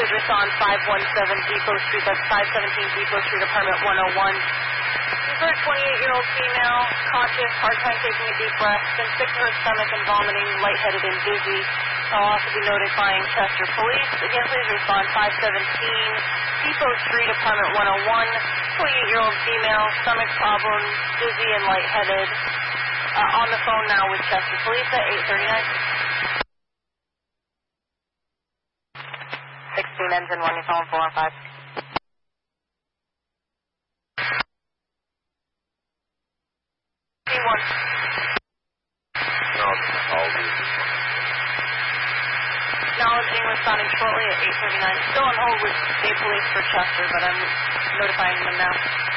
please respond 517 Depot Street. That's 517 Depot Street, apartment 101. She's a 28-year-old female, conscious, hard time taking a deep breath, been sick to her stomach and vomiting, lightheaded and dizzy. I'll also be notifying Chester Police. Again, please respond 517 Depot Street, apartment 101. 28-year-old female, stomach problems, dizzy and lightheaded. On the phone now with Chester Police at 839. 16 engine 1, you phone 4 and 5. C1. Acknowledging responding shortly at 839. Still on hold with State Police for Chester, but I'm notifying them now.